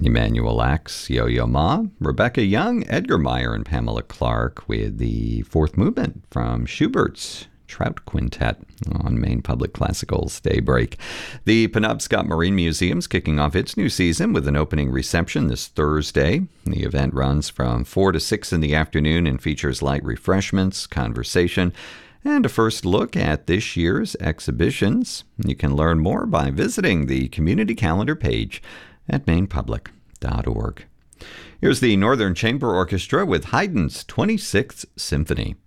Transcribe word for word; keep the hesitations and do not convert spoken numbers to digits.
Emanuel Axe, Yo-Yo Ma, Rebecca Young, Edgar Meyer, and Pamela Clark with the fourth movement from Schubert's Trout Quintet on Maine Public Classical's Daybreak. The Penobscot Marine Museum's kicking off its new season with an opening reception this Thursday. The event runs from four to six in the afternoon and features light refreshments, conversation, and a first look at this year's exhibitions. You can learn more by visiting the community calendar page at maine public dot org. Here's the Northern Chamber Orchestra with Haydn's twenty-sixth Symphony.